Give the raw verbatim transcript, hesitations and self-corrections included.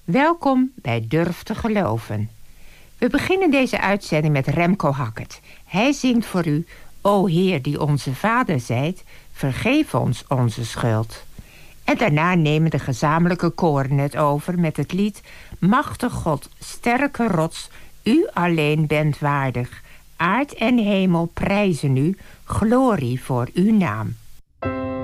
Welkom bij Durf te Geloven. We beginnen deze uitzending met Remco Hackert. Hij zingt voor u: O Heer die onze Vader zijt, vergeef ons onze schuld. En daarna nemen de gezamenlijke koren het over met het lied: Machtig God, sterke rots, u alleen bent waardig. Aard en hemel prijzen u, glorie voor uw naam.